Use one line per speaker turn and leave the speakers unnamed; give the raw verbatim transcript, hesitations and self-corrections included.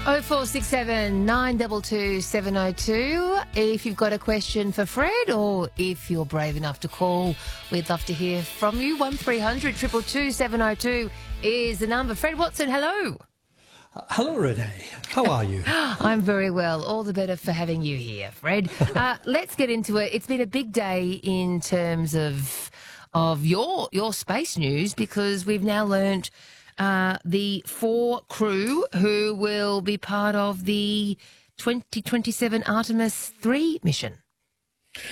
oh four six seven, nine two two, seven oh two. If you've got a question for Fred or if you're brave enough to call, we'd love to hear from you. one three hundred, two two two, seven oh two is the number. Fred Watson, hello.
Uh, hello, Renee. How are you?
I'm very well. All the better for having you here, Fred. Uh, let's get into it. It's been a big day in terms of of your your space news because we've now learnt uh, the four crew who will be part of the twenty twenty-seven Artemis three mission.